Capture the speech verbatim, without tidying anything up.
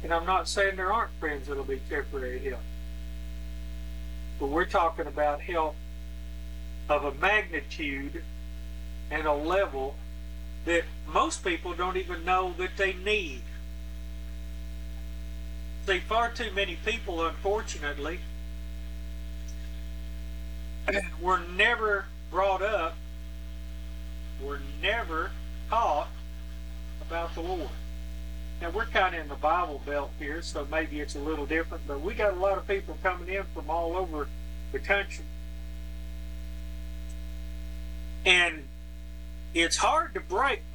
And I'm not saying there aren't friends that'll be temporary help. But we're talking about help of a magnitude and a level that most people don't even know that they need. See, far too many people, unfortunately, were never brought up, were never taught about the Lord. Now, we're kind of in the Bible Belt here, so maybe it's a little different, but we got a lot of people coming in from all over the country. And it's hard to break